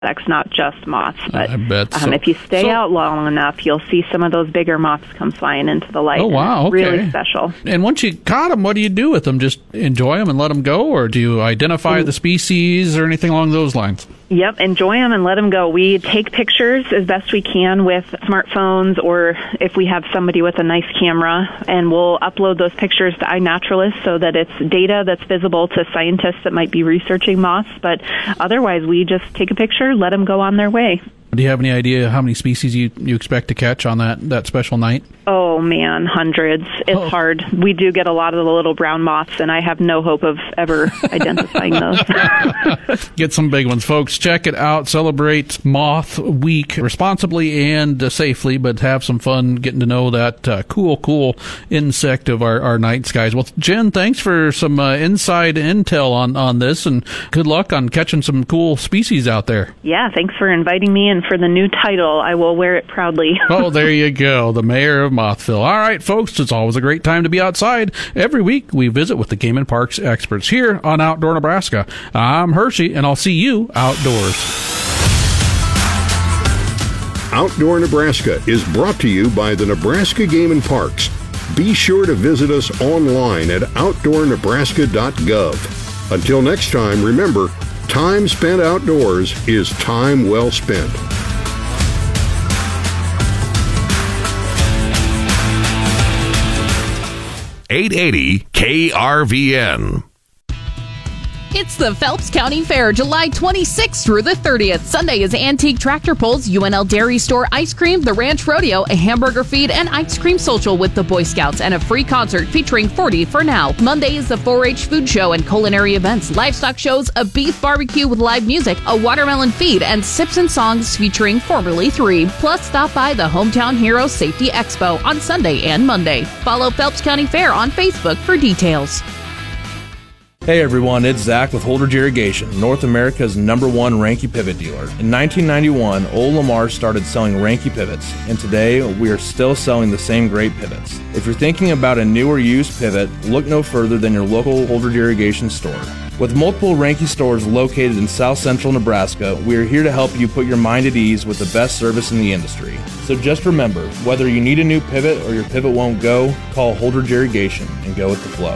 not just moths. But I bet so. If you stay out long enough, you'll see some of those bigger moths come flying into the light. Oh, wow. Okay. Really special. And once you caught them, what do you do with them? Just enjoy them and let them go? Or do you identify the species or anything along those lines? Yep, enjoy them and let them go. We take pictures as best we can with smartphones, or if we have somebody with a nice camera, and we'll upload those pictures to iNaturalist so that it's data that's visible to scientists that might be researching moths. But otherwise, we just take a picture, let them go on their way. Do you have any idea how many species you expect to catch on that special night? Oh, man, hundreds. It's hard. We do get a lot of the little brown moths, and I have no hope of ever identifying those. Get some big ones, folks. Check it out. Celebrate Moth Week responsibly and safely, but have some fun getting to know that cool insect of our night skies. Well, Jen, thanks for some inside intel on this, and good luck on catching some cool species out there. Yeah, thanks for inviting me, and for the new title, I will wear it proudly. Oh, there you go, the mayor of Mothville. All right, folks, it's always a great time to be outside. Every week, we visit with the Game and Parks experts here on Outdoor Nebraska. I'm Hershey, and I'll see you outdoors. Outdoor Nebraska is brought to you by the Nebraska Game and Parks. Be sure to visit us online at outdoornebraska.gov. Until next time, remember, time spent outdoors is time well spent. 880 KRVN. It's the Phelps County Fair, July 26th through the 30th. Sunday is antique tractor pulls, UNL Dairy Store ice cream, the Ranch Rodeo, a hamburger feed, and ice cream social with the Boy Scouts, and a free concert featuring 40 for Now. Monday is the 4-H food show and culinary events, livestock shows, a beef barbecue with live music, a watermelon feed, and sips and songs featuring Formerly 3. Plus, stop by the Hometown Heroes Safety Expo on Sunday and Monday. Follow Phelps County Fair on Facebook for details. Hey everyone, it's Zach with Holdridge Irrigation, North America's #1 Ranke pivot dealer. In 1991, Old Lamar started selling Ranke pivots, and today we are still selling the same great pivots. If you're thinking about a new or used pivot, look no further than your local Holdridge Irrigation store. With multiple Ranke stores located in South Central Nebraska, we are here to help you put your mind at ease with the best service in the industry. So just remember, whether you need a new pivot or your pivot won't go, call Holdridge Irrigation and go with the flow.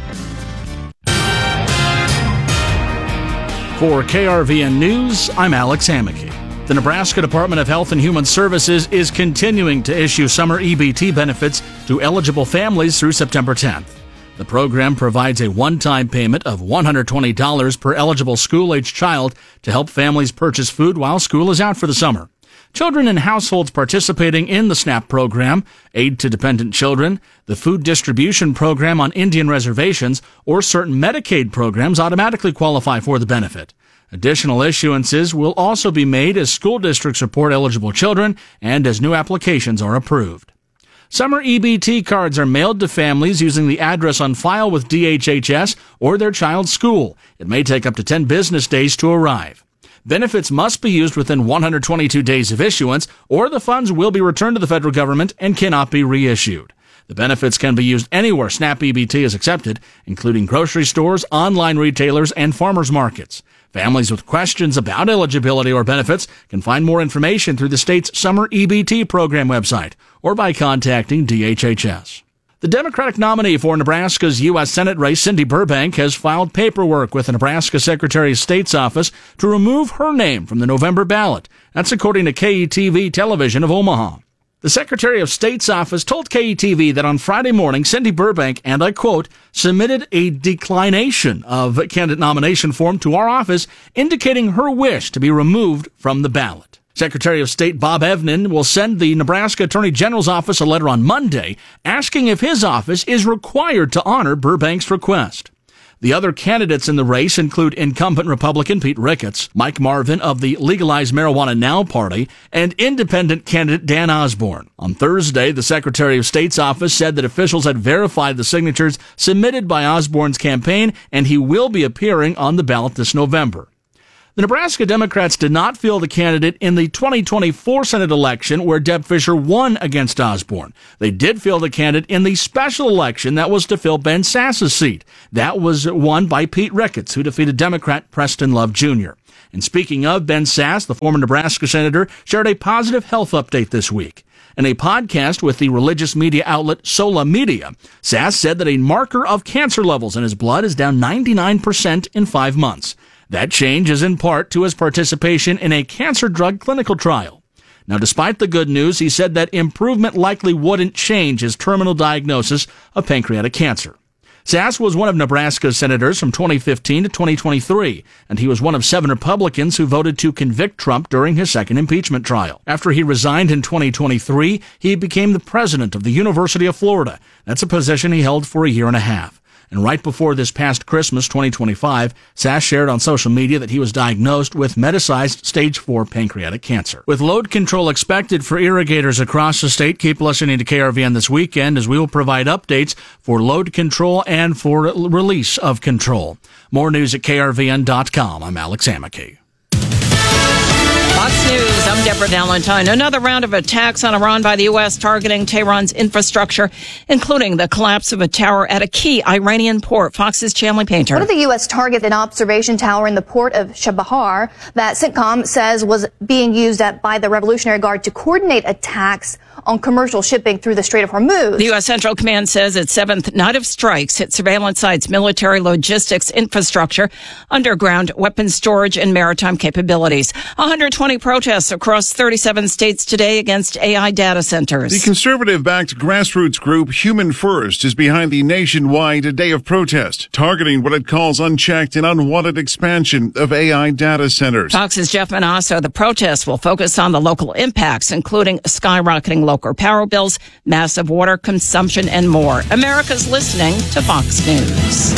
For KRVN News, I'm Alex Hammaky. The Nebraska Department of Health and Human Services is continuing to issue summer EBT benefits to eligible families through September 10th. The program provides a one-time payment of $120 per eligible school-age child to help families purchase food while school is out for the summer. Children in households participating in the SNAP program, Aid to Dependent Children, the Food Distribution Program on Indian reservations, or certain Medicaid programs automatically qualify for the benefit. Additional issuances will also be made as school districts support eligible children and as new applications are approved. Summer EBT cards are mailed to families using the address on file with DHHS or their child's school. It may take up to 10 business days to arrive. Benefits must be used within 122 days of issuance, or the funds will be returned to the federal government and cannot be reissued. The benefits can be used anywhere SNAP EBT is accepted, including grocery stores, online retailers, and farmers markets. Families with questions about eligibility or benefits can find more information through the state's Summer EBT program website or by contacting DHHS. The Democratic nominee for Nebraska's U.S. Senate race, Cindy Burbank, has filed paperwork with the Nebraska Secretary of State's office to remove her name from the November ballot. That's according to KETV Television of Omaha. The Secretary of State's office told KETV that on Friday morning, Cindy Burbank, and I quote, submitted a declination of candidate nomination form to our office indicating her wish to be removed from the ballot. Secretary of State Bob Evnen will send the Nebraska Attorney General's office a letter on Monday asking if his office is required to honor Burbank's request. The other candidates in the race include incumbent Republican Pete Ricketts, Mike Marvin of the Legalize Marijuana Now party, and independent candidate Dan Osborne. On Thursday, the Secretary of State's office said that officials had verified the signatures submitted by Osborne's campaign, and he will be appearing on the ballot this November. The Nebraska Democrats did not field a candidate in the 2024 Senate election where Deb Fischer won against Osborne. They did field a candidate in the special election that was to fill Ben Sass's seat. That was won by Pete Ricketts, who defeated Democrat Preston Love Jr. And speaking of Ben Sass, the former Nebraska senator shared a positive health update this week. In a podcast with the religious media outlet Sola Media, Sass said that a marker of cancer levels in his blood is down 99% in 5 months. That change is in part to his participation in a cancer drug clinical trial. Now, despite the good news, he said that improvement likely wouldn't change his terminal diagnosis of pancreatic cancer. Sass was one of Nebraska's senators from 2015 to 2023, and he was one of 7 Republicans who voted to convict Trump during his second impeachment trial. After he resigned in 2023, he became the president of the University of Florida. That's a position he held for a year and a half. And right before this past Christmas 2025, Sass shared on social media that he was diagnosed with metastasized stage 4 pancreatic cancer. With load control expected for irrigators across the state, keep listening to KRVN this weekend as we will provide updates for load control and for release of control. More news at krvn.com. I'm Alex Amicky. Fox News, I'm Deborah Valentine. Another round of attacks on Iran by the U.S. targeting Tehran's infrastructure, including the collapse of a tower at a key Iranian port. Fox's Chanley Painter. One of the U.S. targets an observation tower in the port of Chabahar that CENTCOM says was being used by the Revolutionary Guard to coordinate attacks on commercial shipping through the Strait of Hormuz. The U.S. Central Command says its 7th night of strikes hit surveillance sites, military logistics infrastructure, underground weapons storage, and maritime capabilities. 120 protests across 37 states today against AI data centers. The conservative-backed grassroots group Human First is behind the nationwide day of protest, targeting what it calls unchecked and unwanted expansion of AI data centers. Fox's Jeff Manasso. The protests will focus on the local impacts, including skyrocketing local power bills, massive water consumption, and more. America's listening to Fox News.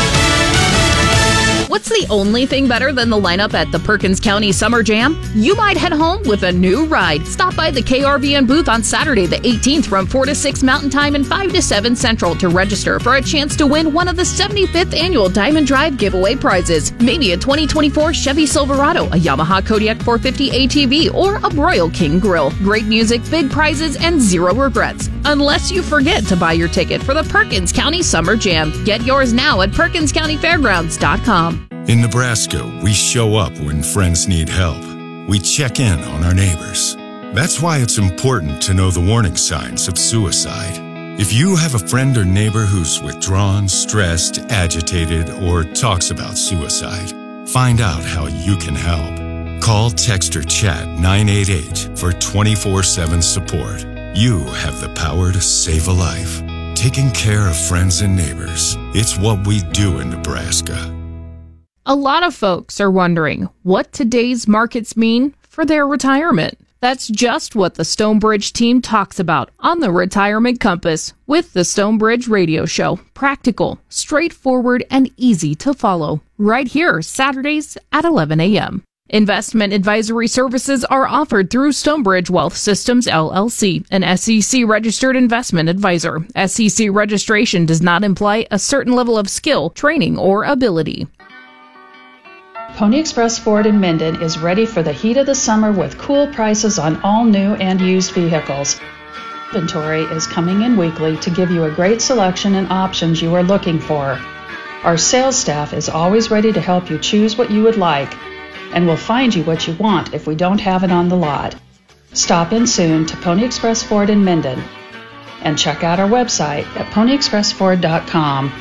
What's the only thing better than the lineup at the Perkins County Summer Jam? You might head home with a new ride. Stop by the KRVN booth on Saturday the 18th from 4 to 6 Mountain Time and 5 to 7 Central to register for a chance to win one of the 75th annual Diamond Drive giveaway prizes. Maybe a 2024 Chevy Silverado, a Yamaha Kodiak 450 ATV, or a Broil King grill. Great music, big prizes, and zero regrets. Unless you forget to buy your ticket for the Perkins County Summer Jam. Get yours now at PerkinsCountyFairgrounds.com. In Nebraska, we show up when friends need help. We check in on our neighbors. That's why it's important to know the warning signs of suicide. If you have a friend or neighbor who's withdrawn, stressed, agitated, or talks about suicide, find out how you can help. Call, text, or chat 988 for 24/7 support. You have the power to save a life. Taking care of friends and neighbors. It's what we do in Nebraska. A lot of folks are wondering what today's markets mean for their retirement. That's just what the Stonebridge team talks about on the Retirement Compass with the Stonebridge Radio Show. Practical, straightforward, and easy to follow. Right here, Saturdays at 11 a.m. Investment advisory services are offered through Stonebridge Wealth Systems, LLC, an SEC-registered investment advisor. SEC registration does not imply a certain level of skill, training, or ability. Pony Express Ford in Minden is ready for the heat of the summer with cool prices on all new and used vehicles. Inventory is coming in weekly to give you a great selection and options you are looking for. Our sales staff is always ready to help you choose what you would like, and will find you what you want if we don't have it on the lot. Stop in soon to Pony Express Ford in Minden and check out our website at ponyexpressford.com.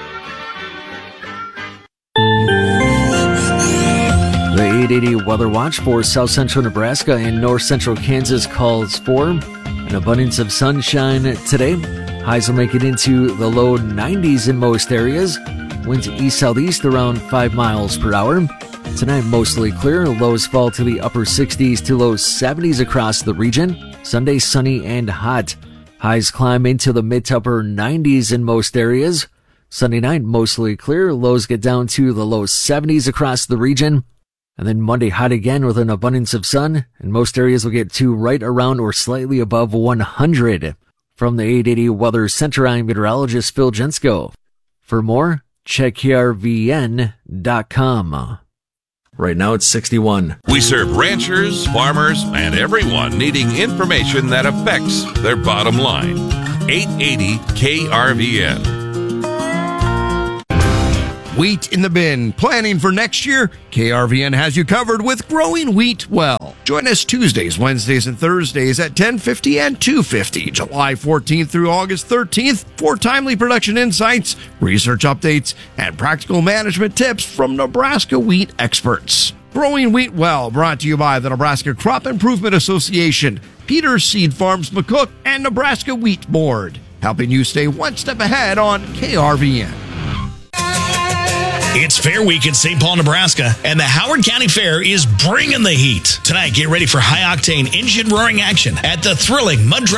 The 880 Weather Watch for South Central Nebraska and North Central Kansas calls for an abundance of sunshine today. Highs will make it into the low 90s in most areas. Winds east-southeast around 5 miles per hour. Tonight, mostly clear. Lows fall to the upper 60s to low 70s across the region. Sunday, sunny and hot. Highs climb into the mid to upper 90s in most areas. Sunday night, mostly clear. Lows get down to the low 70s across the region. And then Monday, hot again with an abundance of sun, and most areas will get to right around or slightly above 100. From the 880 Weather Center, I'm meteorologist Phil Jensko. For more, check krvn.com. Right now it's 61. We serve ranchers, farmers, and everyone needing information that affects their bottom line. 880 KRVN. Wheat in the bin. Planning for next year? KRVN has you covered with Growing Wheat Well. Join us Tuesdays, Wednesdays, and Thursdays at 10:50 and 2:50, July 14th through August 13th for timely production insights, research updates, and practical management tips from Nebraska wheat experts. Growing Wheat Well, brought to you by the Nebraska Crop Improvement Association, Peters Seed Farms McCook, and Nebraska Wheat Board, helping you stay one step ahead on KRVN. It's Fair Week in St. Paul, Nebraska, and the Howard County Fair is bringing the heat. Tonight, get ready for high-octane engine roaring action at the thrilling Mud